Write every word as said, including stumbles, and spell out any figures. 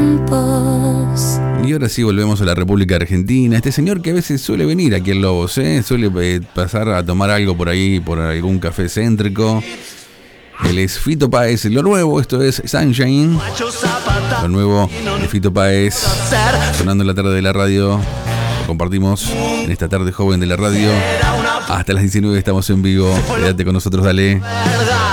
tiempos. Y ahora sí volvemos a la República Argentina. Este señor que a veces suele venir aquí en Lobos, ¿eh? Suele eh, pasar a tomar algo por ahí, por algún café céntrico. Él es Fito Páez. Lo nuevo, esto es Sunshine. Lo nuevo de Fito Páez. Sonando en la tarde de la radio. Lo compartimos en esta tarde joven de la radio. Hasta las diecinueve estamos en vivo. Quédate con nosotros, dale.